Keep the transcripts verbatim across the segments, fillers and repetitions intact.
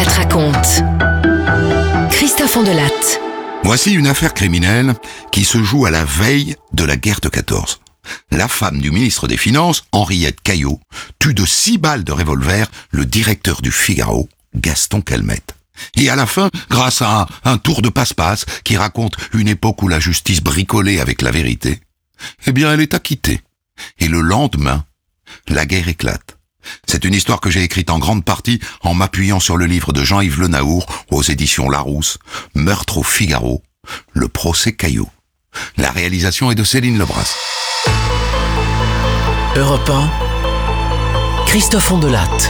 Delatte raconte. Christophe Ondelatte. Voici une affaire criminelle qui se joue à la veille de la guerre de quatorze. La femme du ministre des Finances, Henriette Caillot, tue de six balles de revolver le directeur du Figaro, Gaston Calmette. Et à la fin, grâce à un, un tour de passe-passe qui raconte une époque où la justice bricolait avec la vérité, eh bien elle est acquittée. Et le lendemain, la guerre éclate. C'est une histoire que j'ai écrite en grande partie en m'appuyant sur le livre de Jean-Yves Le Naour aux éditions Larousse, Meurtre au Figaro, le procès Caillot. La réalisation est de Céline Lebras. Europe un, Christophe Ondelatte.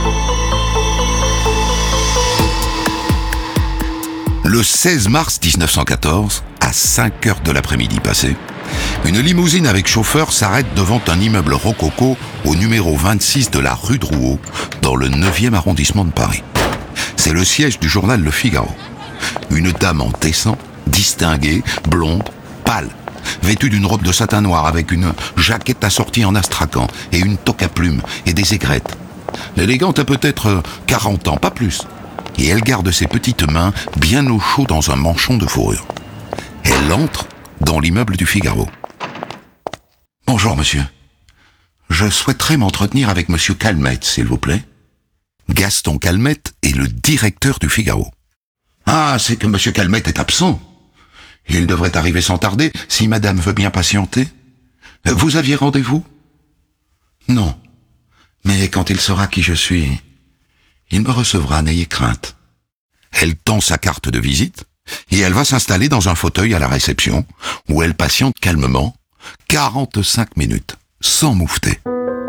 Le seize mars dix-neuf cent quatorze, à cinq heures de l'après-midi passé, une limousine avec chauffeur s'arrête devant un immeuble rococo au numéro vingt-six de la rue Drouot, dans le neuvième arrondissement de Paris. C'est le siège du journal Le Figaro. Une dame en tesson, distinguée, blonde, pâle, vêtue d'une robe de satin noir avec une jaquette assortie en astrakhan et une toque à plumes et des aigrettes. L'élégante a peut-être quarante ans, pas plus. Et elle garde ses petites mains bien au chaud dans un manchon de fourrure. Elle entre dans l'immeuble du Figaro. « Bonjour, monsieur. Je souhaiterais m'entretenir avec monsieur Calmette, s'il vous plaît. » Gaston Calmette est le directeur du Figaro. « Ah, c'est que monsieur Calmette est absent. Il devrait arriver sans tarder, si madame veut bien patienter. Vous aviez rendez-vous ? » ?»« Non. Mais quand il saura qui je suis, il me recevra, n'ayez crainte. » Elle tend sa carte de visite et elle va s'installer dans un fauteuil à la réception où elle patiente calmement quarante-cinq minutes, sans moufter.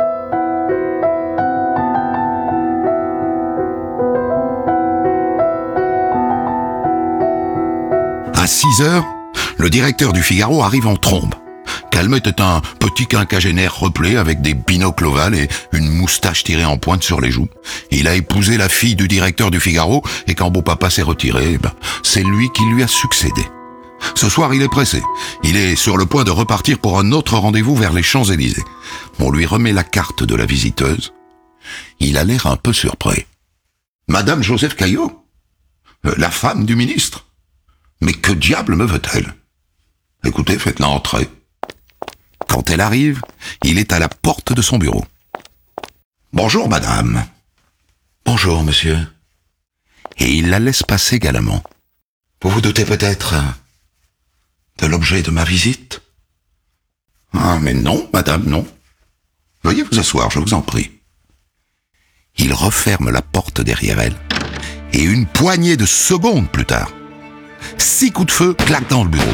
À six heures, le directeur du Figaro arrive en trombe. Calmette est un petit quinquagénaire replé avec des binocles ovales et une moustache tirée en pointe sur les joues. Il a épousé la fille du directeur du Figaro et quand beau papa s'est retiré, ben, c'est lui qui lui a succédé. Ce soir, il est pressé. Il est sur le point de repartir pour un autre rendez-vous vers les Champs-Élysées. On lui remet la carte de la visiteuse. Il a l'air un peu surpris. « Madame Joseph Caillot ? La femme du ministre ? Mais que diable me veut-elle ? Écoutez, faites-la entrer. » Quand elle arrive, il est à la porte de son bureau. « Bonjour, madame. »« Bonjour, monsieur. » Et il la laisse passer galamment. « Vous vous doutez peut-être de l'objet de ma visite ? » ?»« Ah, mais non, madame, non. Veuillez vous asseoir, je vous en prie. » Il referme la porte derrière elle, et une poignée de secondes plus tard, six coups de feu claquent dans le bureau.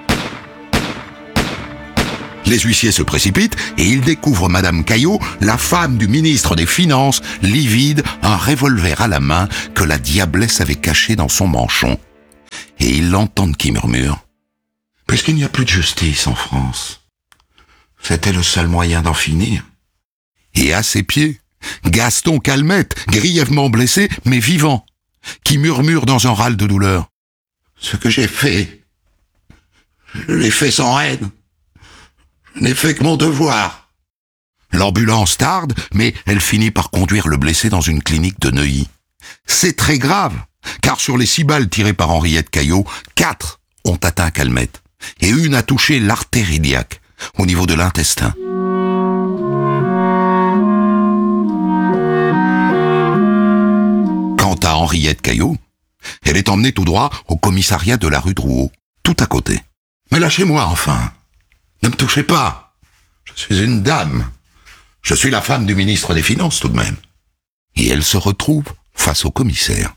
Les huissiers se précipitent et ils découvrent Madame Caillot, la femme du ministre des Finances, livide, un revolver à la main que la diablesse avait caché dans son manchon. Et ils l'entendent qui murmure « Puisqu'il n'y a plus de justice en France, c'était le seul moyen d'en finir. » Et à ses pieds, Gaston Calmette, grièvement blessé mais vivant, qui murmure dans un râle de douleur « Ce que j'ai fait, je l'ai fait sans haine. Je n'ai fait que mon devoir. » L'ambulance tarde, mais elle finit par conduire le blessé dans une clinique de Neuilly. C'est très grave, car sur les six balles tirées par Henriette Caillot, quatre ont atteint Calmette, et une a touché l'artère iliaque, au niveau de l'intestin. Quant à Henriette Caillot, elle est emmenée tout droit au commissariat de la rue Drouot, tout à côté. « Mais lâchez-moi enfin. Ne me touchez pas. Je suis une dame. Je suis la femme du ministre des Finances tout de même. » Et elle se retrouve face au commissaire.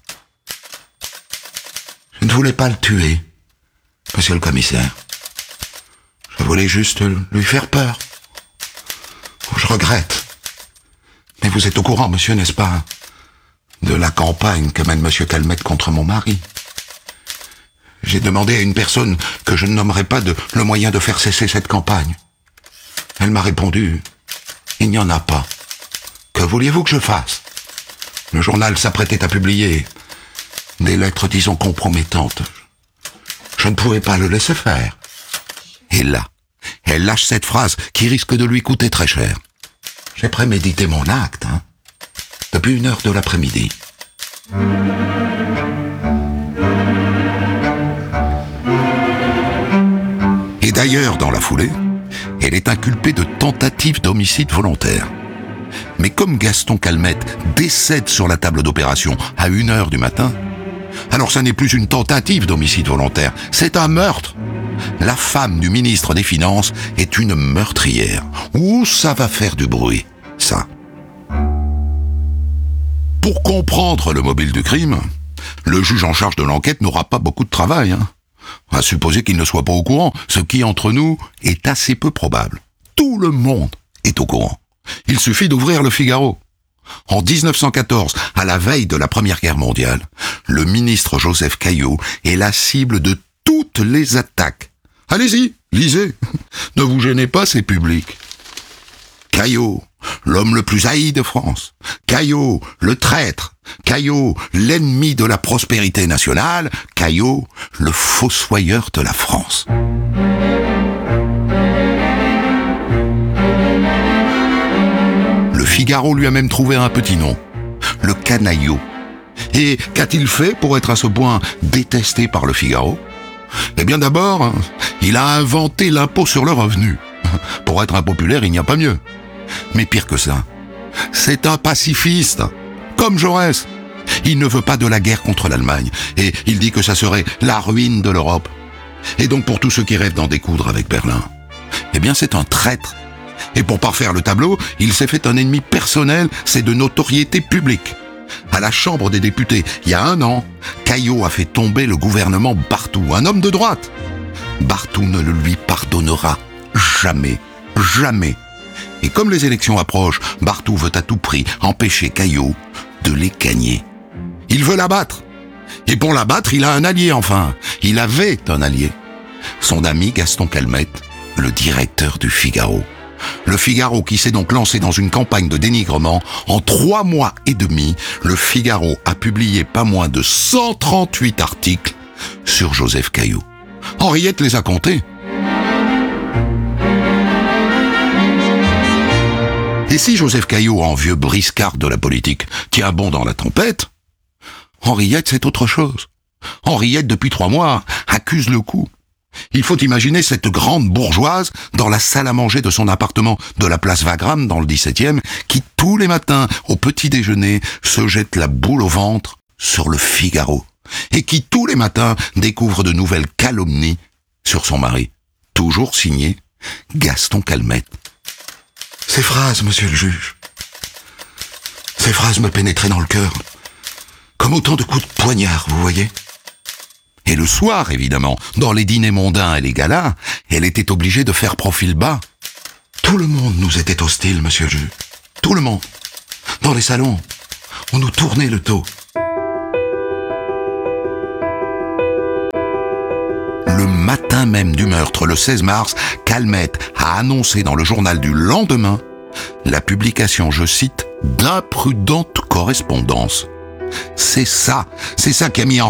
« Je ne voulais pas le tuer, monsieur le commissaire. Je voulais juste lui faire peur. Je regrette. Mais vous êtes au courant, monsieur, n'est-ce pas, de la campagne que mène monsieur Calmette contre mon mari. J'ai demandé à une personne que je ne nommerai pas de, le moyen de faire cesser cette campagne. Elle m'a répondu, « Il n'y en a pas. Que vouliez-vous que je fasse ?» Le journal s'apprêtait à publier des lettres, disons, compromettantes. Je ne pouvais pas le laisser faire. Et là, elle lâche cette phrase qui risque de lui coûter très cher. J'ai prémédité mon acte, hein, depuis une heure de l'après-midi. d'ailleurs, dans la foulée, elle est inculpée de tentative d'homicide volontaire. Mais comme Gaston Calmette décède sur la table d'opération à une heure du matin, alors ça n'est plus une tentative d'homicide volontaire, c'est un meurtre. La femme du ministre des Finances est une meurtrière. Ouh, ça va faire du bruit, ça. Pour comprendre le mobile du crime, le juge en charge de l'enquête n'aura pas beaucoup de travail, hein. À supposer qu'il ne soit pas au courant, ce qui, entre nous, est assez peu probable. Tout le monde est au courant. Il suffit d'ouvrir le Figaro. En dix-neuf cent quatorze, à la veille de la Première Guerre mondiale, le ministre Joseph Caillaux est la cible de toutes les attaques. Allez-y, lisez. Ne vous gênez pas, c'est public. Caillaux, l'homme le plus haï de France. Caillaux, le traître. Caillaux, l'ennemi de la prospérité nationale. Caillaux, le fossoyeur de la France. Le Figaro lui a même trouvé un petit nom, le Canaillot. Et qu'a-t-il fait pour être à ce point détesté par le Figaro ? Eh bien d'abord, il a inventé l'impôt sur le revenu. Pour être impopulaire, il n'y a pas mieux. Mais pire que ça, c'est un pacifiste, comme Jaurès. Il ne veut pas de la guerre contre l'Allemagne, et il dit que ça serait la ruine de l'Europe. Et donc pour tous ceux qui rêvent d'en découdre avec Berlin, eh bien c'est un traître. Et pour parfaire le tableau, il s'est fait un ennemi personnel, c'est de notoriété publique. À la Chambre des députés, il y a un an, Caillaux a fait tomber le gouvernement Barthou, un homme de droite. Barthou ne le lui pardonnera jamais, jamais. Et comme les élections approchent, Barthou veut à tout prix empêcher Caillaux de les gagner. Il veut l'abattre. Et pour l'abattre, il a un allié enfin. Il avait un allié. Son ami Gaston Calmette, le directeur du Figaro. Le Figaro qui s'est donc lancé dans une campagne de dénigrement. En trois mois et demi, le Figaro a publié pas moins de cent trente-huit articles sur Joseph Caillaux. Henriette les a comptés. Et si Joseph Caillaux, en vieux briscard de la politique, tient bon dans la tempête, Henriette, c'est autre chose. Henriette, depuis trois mois, accuse le coup. Il faut imaginer cette grande bourgeoise dans la salle à manger de son appartement de la place Wagram dans le dix-septième, qui tous les matins, au petit déjeuner, se jette la boule au ventre sur le Figaro, et qui tous les matins découvre de nouvelles calomnies sur son mari, toujours signé Gaston Calmette. Ces phrases, monsieur le juge, ces phrases me pénétraient dans le cœur, comme autant de coups de poignard, vous voyez. Et le soir, évidemment, dans les dîners mondains et les galas, elle était obligée de faire profil bas. Tout le monde nous était hostile, monsieur le juge. Tout le monde. Dans les salons, on nous tournait le dos. Le matin même du meurtre, le seize mars, Calmette a annoncé dans le journal du lendemain la publication, je cite, d'imprudentes correspondances. C'est ça, c'est ça qui a mis en